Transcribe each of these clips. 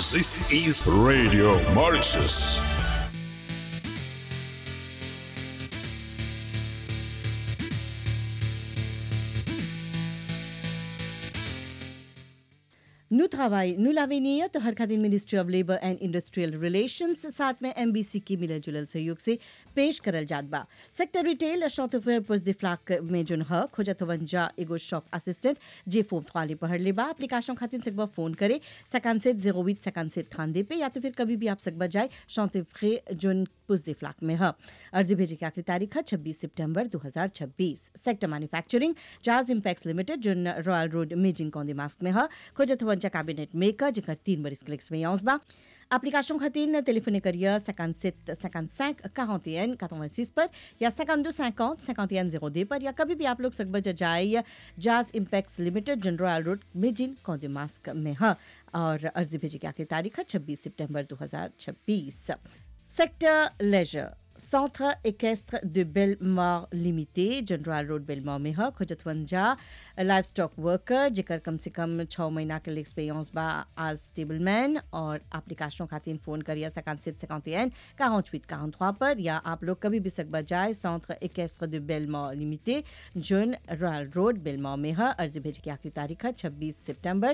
This is Radio Mauritius. नु travail, नु l'avenir तो हर खातिर ministry of labour and industrial relations साथ में एमबीसी की मिलल जुलल सहयोग से पेश करल जात बा। सेक्टर रिटेल शॉटफेयर पुस द फ्लैक में जुन ह खोजत वंजा एगो शॉप असिस्टेंट जे फोम थवाली पढ़ ले बा। एप्लीकेशन खातिर सकबा फोन करे 57 08 57 32 पे या तो फिर कभी भी आप सकबा जाए शॉटफेयर जुन पुस द फ्लैक में ह। अर्जी भेजे की आखिरी तारीख है 26 सितंबर 2026। सेक्टर मैन्युफैक्चरिंग जाज इम्पैक्स लिमिटेड जुन रॉयल रोड मेजिंग कौंदी मास्क में ह खोजत वंजा कैबिनेट मेकर जेकर 3 बरिस क्लिक्स में याउस बा। एप्लीकेशन खातिर टेलीफोन करिए 57 55 41 86 पर या 52 50 51 02 पर या कभी भी आप लोग सकबा जाए जाज इम्पैक्स लिमिटेड जुन रॉयल रोड मेजिंग कौंदी मास्क में ह। और अर्जी भेजे की आखिरी तारीख है 26 सितंबर 2026। Sector laser Centre équestre de Bellemare Limité, General Road Bellemare में ह खोजतवंजा लाइव स्टॉक वर्कर जेकर कम से कम 6 महीना के एक्सपीरियंस बा आज स्टेबलमैन। और एप्लीकेशन खातिर फोन करिए 57 51 48 43 पर या आप लोग कभी भी सकबा जाए Centre équestre de Bellemare Limité जोन रॉयल रोड बेलमॉर में ह। अर्जी भेजे की आखिरी तारीख है 26 सितंबर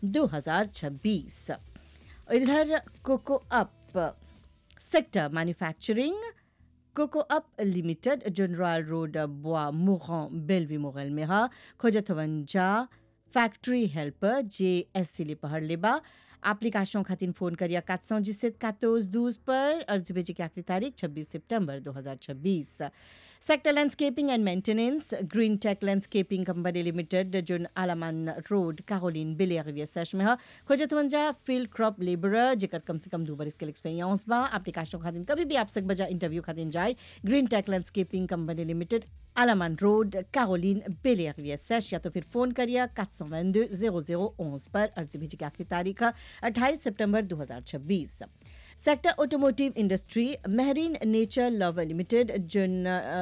2026। इधर cocoa up sector manufacturing cocoa up limited जोन रॉयल रोड बोआ मोरन बेलवी मोरल में हा खोजतवंजा फैक्ट्री हेल्पर जे एससी पढ़ लेबा। एप्लीकेशन खातिर फोन करिए 417 14 12 पर। अर्जी भेजे की आखिरी तारीख 26 सितंबर 2026। Sector landscaping and maintenance green take landscaping company limited zone आलामान road Caroline Bel-Air sash में ह खोजतवंजा फील्ड क्रॉप लेबरर जेकर कम से कम 2 बरिस के एक्सपीरियंस बा। एप्लीकेशन खातिर कभी भी आप सकबा जा इंटरव्यू खातिर जाए green take landscaping company limited आलामान road Caroline Bel-Air sash या तो फिर फोन करिए 422 0011 पर। अर्जी भेजे की आखिरी तारीख 28 सितंबर 2026। Sector automotive industry Mehreen nature love limited जोन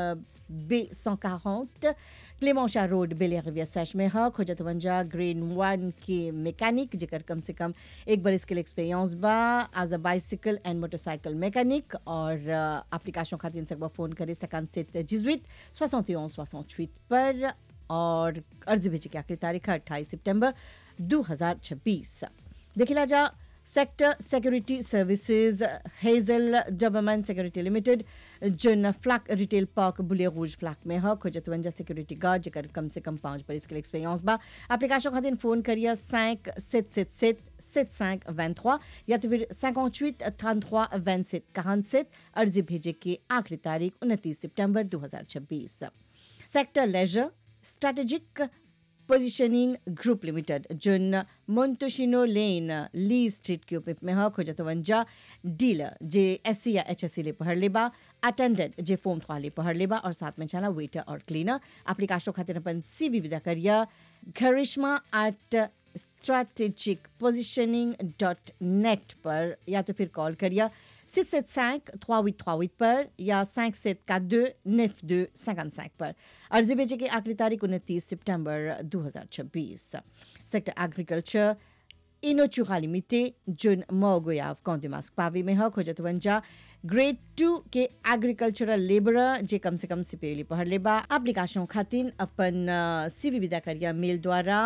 B140 क्लेमोशा रोड बेलियर सेश में ह खोजतवंजा ग्रेन 1 के मैकेनिक जेकर कम से कम 1 बरिस के एक्सपीरियंस बा as a bicycle and motorcycle mechanic. और एप्लीकेशन खातिर सकबा फोन करे 57 18 71 68 पर। और अर्जी भेजे की आखिरी तारीख 28 सितंबर 2026। देखिला जा सेक्टर सिक्योरिटी सर्विसेज हेजल गवर्नमेंट सिक्योरिटी लिमिटेड जोन फ्लैक रिटेल पार्क बुले रूज फ्लैक में ह खोजतवंजा सिक्योरिटी गार्ड जेकर कम से कम 5 बरिस के एक्सपीरियंस बा। एप्लीकेशन खातिर फोन करिए 5 777 75 23 या तो फिर 58 33 27 47। अर्जी भेजे की आखिरी तारीख 29 सितंबर 2026। Sector laser strategic positioning group limited जोन मोन्टोशिनो लेन ली स्ट्रीट के ऊपर में ह खोजतवंजा डीलर जे एससी या एचएससी ले पढ़ लेबा। अटेंडेंट जे फॉर्म थवाले पढ़ लेबा और साथ में चला वेटर और क्लीनर। एप्लीकेशन खातिर अपन सीवी विदा करिए करिश्मा एट strategicpositioning.net पर या तो फिर कॉल करिए 675 3838 पर या 5742 92 55 पर। अर्जी भेजे की आखिरी तारीख 29 सितंबर 2026। सेक्टर एग्रीकल्चर इनोचुरा लिमिटे जोन मोगोयाव कौंदिमास्क पावी में ह खोजतवंजा ग्रेड 2 के एग्रीकल्चरल लेबरर जे कम से कम सिपेली पढ़ लेबा। एप्लीकेशन खातिर अपन सीवी विदा करिए मेल द्वारा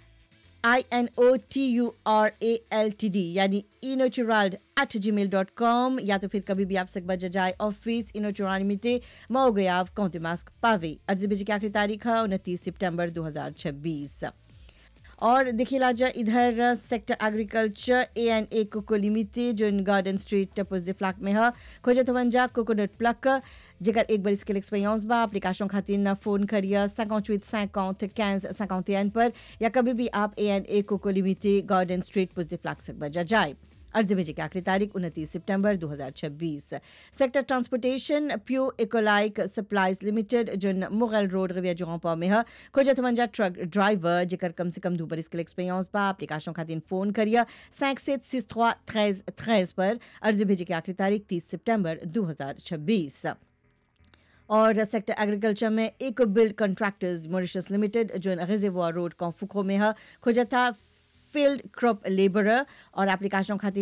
INOTURALTD यानी inoturald@gmail.com या तो फिर कभी भी आप सकबा जाए ऑफिस इनोचुराल लिमिटेड मोगोयाव कौंदिमास्क पावे। अर्जी भेजे की आखिरी तारीख है 29 सितंबर 2026। और देखिए जा इधर sector agriculture A&A cocoa limited जोन गार्डन स्ट्रीट पुस द फ्लैक में है खोजतवंजा कोकोनट प्लक जेकर 1 बरिस के एक्सपीरियंस बा। एप्लीकेशन खातिर फोन करिए 58 50 15 51 पर या कभी भी आप A&A cocoa limited garden street पुस द फ्लैक सकबा जाए। अर्जी भेजे की आखिरी तारीख 29 सितंबर 2026। सेक्टर ट्रांसपोर्टेशन प्यो इकोलाइक सप्लाईज लिमिटेड जोन मुगल रोड रिविया जोंपा में है खोजतवंजा ट्रक ड्राइवर जेकर कम से कम 2 बरिस के एक्सपीरियंस बा। एप्लीकेशन खातिर फोन करिए 5763 13 13 पर। अर्जी भेजे की आखिरी तारीख 30 सितंबर 2026। और सेक्टर एग्रीकल्चर में eco build contractors Mauritius limited जो रिजर्वोयर रोड कौफुको में है खोजता फील्ड क्रॉप लेबरर और एप्लीकेशन खातिर